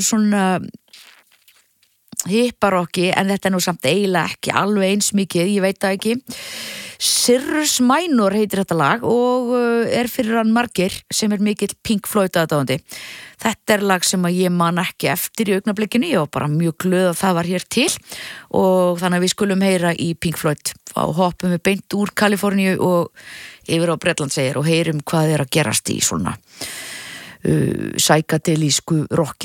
svona hipparokki, en þetta nú samt eiginlega ekki alveg eins mikið, ég veit það ekki. Sirius Minor heitir þetta lag og fyrir hann margir sem mikill Pink Floyd aðdáandi. Þetta lag sem að ég man ekki eftir í augnablikinu, ég var bara mjög glöð að það var hér til og þannig að við skulum heyra í Pink Floyd og hoppum við beint úr Kaliforníu og yfir á Bretlandseyjar og heyrum hvað að gerast í svona psykadelísku rocki.